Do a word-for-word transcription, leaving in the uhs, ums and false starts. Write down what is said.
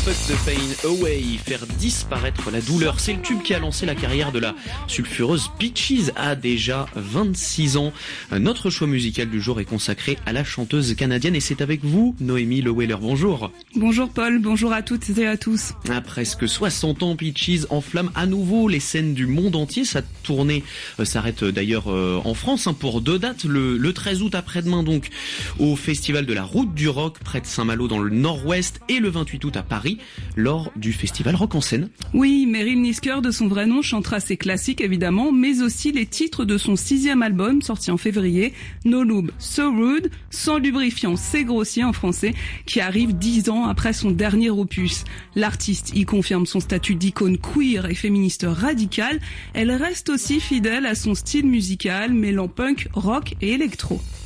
Put the Pain Away, faire disparaître la douleur. C'est le tube qui a lancé la carrière de la sulfureuse Peaches à déjà vingt-six ans. Notre choix musical du jour est consacré à la chanteuse canadienne et c'est avec vous, Noémie Leweller. Bonjour. Bonjour Paul, bonjour à toutes et à tous. À presque soixante ans, Peaches enflamme à nouveau les scènes du monde entier. Sa tournée euh, s'arrête d'ailleurs euh, en France hein, pour deux dates. Le, le treize août après-demain donc au Festival de la Route du Rock près de Saint-Malo dans le Nord-Ouest et le vingt-huit août à Paris lors du Festival Rock en Scène. Oui, Meryl Nisker de son vrai nom chantera ses classiques évidemment, mais aussi les titres de son sixième album sorti en février, No Lube, So Rude, sans lubrifiant, c'est grossier en français, qui arrive dix ans après son dernier opus. L'artiste y confirme son statut d'icône queer et féministe radicale. Elle reste aussi fidèle à son style musical mêlant punk, rock et électro.